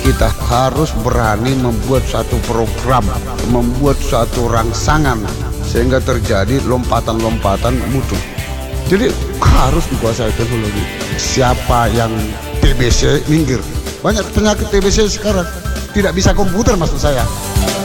kita harus berani membuat satu program, membuat suatu rangsangan sehingga terjadi lompatan-lompatan mutu. Jadi harus dikuasai teknologi. Siapa yang TBC minggir. Banyak penyakit TBC sekarang tidak bisa komputer maksud saya.